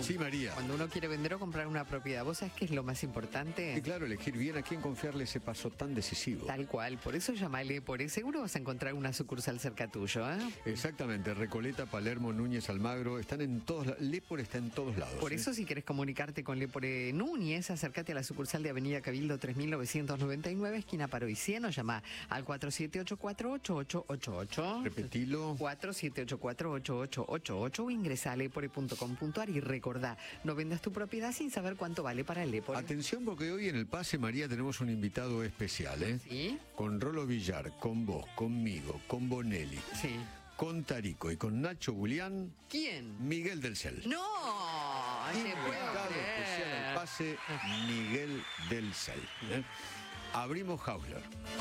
Sí, María. Cuando uno quiere vender o comprar una propiedad, ¿vos sabés qué es lo más importante? Y claro, elegir bien a quién confiarle ese paso tan decisivo. Tal cual, por eso llama a Lepore. Seguro vas a encontrar una sucursal cerca tuyo, ¿eh? Exactamente, Recoleta, Palermo, Núñez, Almagro, están en todos lados. Lepore está en todos lados. Por eso, si querés comunicarte con Lepore Núñez, acércate a la sucursal de Avenida Cabildo 3999, esquina Paro y 100, o llama al 4784-8888. Repetilo. 4784-8888 o ingresa a lepore.com.ar y recordá, no vendas tu propiedad sin saber cuánto vale para el Lepore. Atención, porque hoy en el Pase, María, tenemos un invitado especial, ¿eh? ¿Sí? Con Rolo Villar, con vos, conmigo, con Bonelli, Sí. con Tarico y con Nacho Bulián, ¿Quién? Miguel del Cel. ¡No! te puedo Invitado creer. especial al Pase, Miguel del Cel. ¿eh? Abrimos Hausler.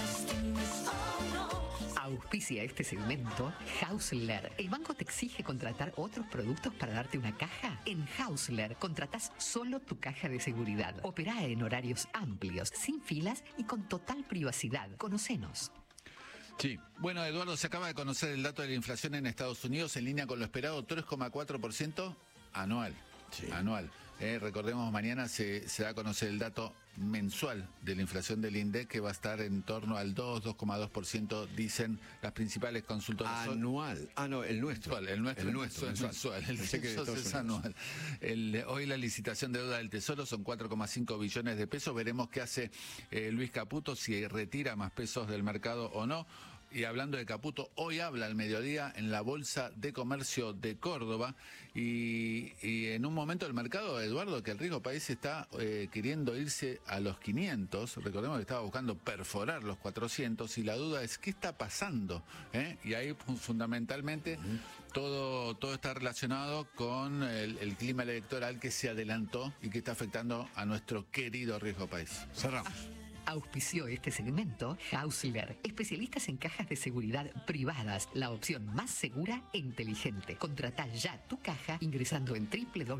Auspicia este segmento Hausler. ¿El banco te exige contratar otros productos para darte una caja? En Hausler contratás solo tu caja de seguridad. Operá en horarios amplios, sin filas y con total privacidad. Conocenos. Sí. Bueno, Eduardo, se acaba de conocer el dato de la inflación en Estados Unidos en línea con lo esperado, 3,4% anual. Sí. Anual. Recordemos, mañana se da a conocer el dato mensual de la inflación del INDEC, que va a estar en torno al 2,2%, dicen las principales consultoras. Anual. Ah, no, el nuestro. El nuestro es mensual. El Pensé que de censo Estados es Unidos. anual. Hoy la licitación de deuda del Tesoro son 4,5 billones de pesos. Veremos qué hace Luis Caputo, si retira más pesos del mercado o no. Y hablando de Caputo, hoy habla al mediodía en la Bolsa de Comercio de Córdoba y en un momento del mercado, Eduardo, que el riesgo país está queriendo irse a los 500, recordemos que estaba buscando perforar los 400 y la duda es ¿qué está pasando? Y ahí fundamentalmente todo está relacionado con el clima electoral que se adelantó y que está afectando a nuestro querido riesgo país. Cerramos. Auspició este segmento Hausler, especialistas en cajas de seguridad privadas, la opción más segura e inteligente. Contratá ya tu caja ingresando en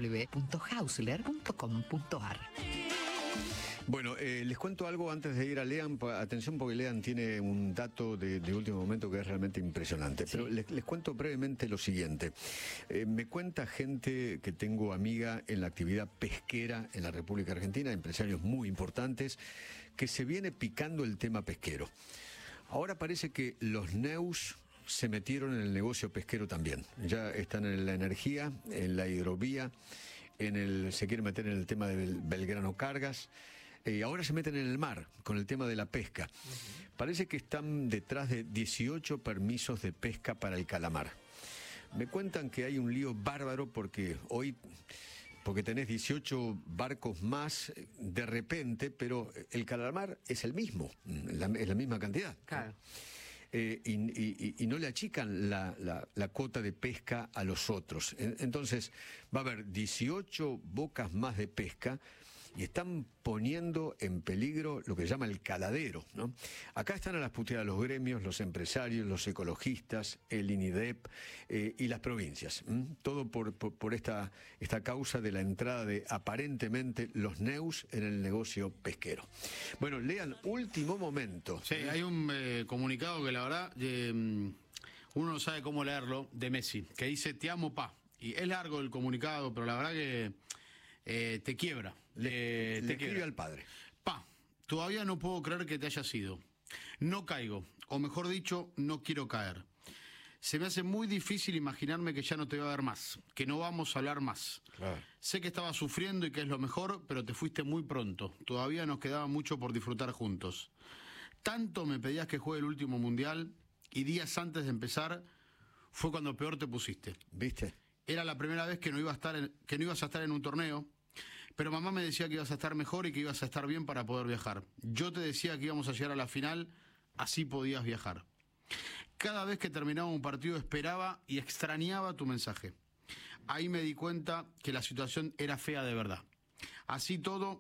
www.hausler.com.ar. Bueno, les cuento algo antes de ir a Lean. Atención, porque Lean tiene un dato de último momento que es realmente impresionante. Pero les cuento brevemente lo siguiente. Me cuenta gente que tengo amiga en la actividad pesquera en la República Argentina, empresarios muy importantes, que se viene picando el tema pesquero. Ahora parece que los neus se metieron en el negocio pesquero también. Ya están en la energía, en la hidrovía, se quieren meter en el tema del Belgrano Cargas. Ahora se meten en el mar con el tema de la pesca. Parece que están detrás de 18 permisos de pesca para el calamar. Me cuentan que hay un lío bárbaro porque tenés 18 barcos más de repente, pero el calamar es el mismo, es la misma cantidad. Claro. Y no le achican la cuota de pesca a los otros. Entonces va a haber 18 bocas más de pesca y están poniendo en peligro lo que se llama el caladero, ¿no? Acá están a las puteadas los gremios, los empresarios, los ecologistas, el INIDEP y las provincias. Todo por esta causa de la entrada de aparentemente los neus en el negocio pesquero. Bueno, Lean, último momento. Sí, hay un comunicado que la verdad uno no sabe cómo leerlo, de Messi, que dice te amo, pa. Y es largo el comunicado, pero la verdad que te quiebra. Le te escribe quiebra. al padre. Pa, todavía no puedo creer que te hayas ido. No caigo, o mejor dicho, no quiero caer. Se me hace muy difícil imaginarme que ya no te voy a ver más, que no vamos a hablar más. Claro. Sé que estabas sufriendo y que es lo mejor, pero te fuiste muy pronto. Todavía nos quedaba mucho por disfrutar juntos. Tanto me pedías que juegue el último mundial y días antes de empezar fue cuando peor te pusiste. ¿Viste? Era la primera vez que no ibas a estar en un torneo, pero mamá me decía que ibas a estar mejor y que ibas a estar bien para poder viajar. Yo te decía que íbamos a llegar a la final, así podías viajar. Cada vez que terminaba un partido esperaba y extrañaba tu mensaje. Ahí me di cuenta que la situación era fea de verdad. Así todo,